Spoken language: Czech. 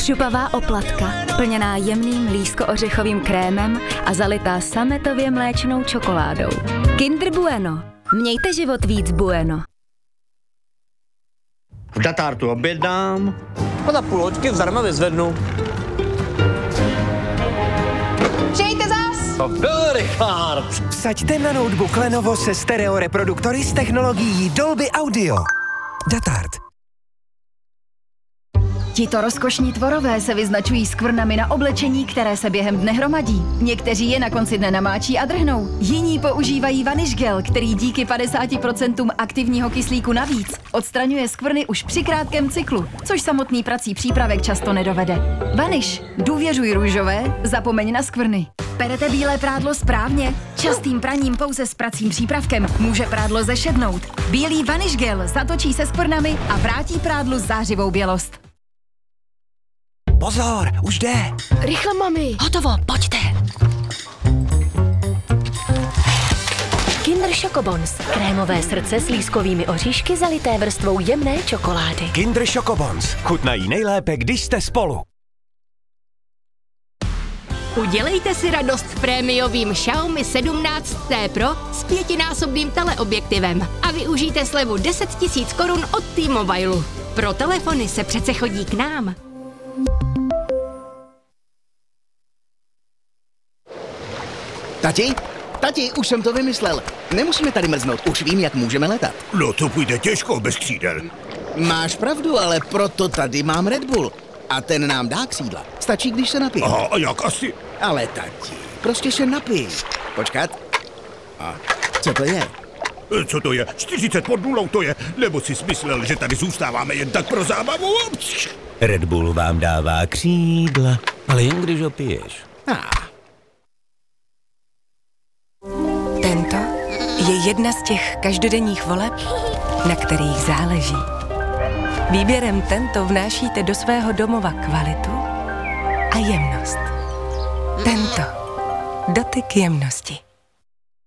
Šupavá oplatka, plněná jemným lísko-ořechovým krémem a zalitá sametově mléčnou čokoládou. Kinder Bueno. Mějte život víc bueno. V Datartu objednám a za půl hoďky zdarma vyzvednu. Přijďte zas! To byl Richard. Vsaďte na notebook Lenovo se stereo reproduktory s technologií Dolby Audio. Datart. Tito rozkošní tvorové se vyznačují skvrnami na oblečení, které se během dne hromadí. Někteří je na konci dne namáčí a drhnou. Jiní používají Vanish Gel, který díky 50% aktivního kyslíku navíc odstraňuje skvrny už při krátkém cyklu, což samotný prací přípravek často nedovede. Vanish, důvěřuj růžové, zapomeň na skvrny. Perete bílé prádlo správně? Častým praním pouze s pracím přípravkem může prádlo zešednout. Bílý Vanish Gel zatočí se skvrnami a vrátí prádlu zářivou bělost. Pozor, už jde. Rychle, mami. Hotovo, pojďte. Kinder Chocobons. Krémové srdce s lískovými oříšky zalité vrstvou jemné čokolády. Kinder Chocobons. Chutnají nejlépe, když jste spolu. Udělejte si radost prémiovým Xiaomi 17T Pro s 5násobným teleobjektivem a využijte slevu 10 000 korun od T-Mobile. Pro telefony se přece chodí k nám. Tati, už jsem to vymyslel. Nemusíme tady mrznout, už vím, jak můžeme letat. No to půjde těžko bez křídel. Máš pravdu, ale proto tady mám Red Bull. A ten nám dá křídla. Stačí, když se napijeme. Aha, a jak asi? Ale tati, prostě se napij. Počkat. A co to je? Co to je? 40 pod nulou to je? Nebo jsi smyslel, že tady zůstáváme jen tak pro zábavu? Red Bull vám dává křídla, ale jen když ho piješ. Tento je jedna z těch každodenních voleb, na kterých záleží. Výběrem Tento vnášíte do svého domova kvalitu a jemnost. Tento. Dotyk jemnosti.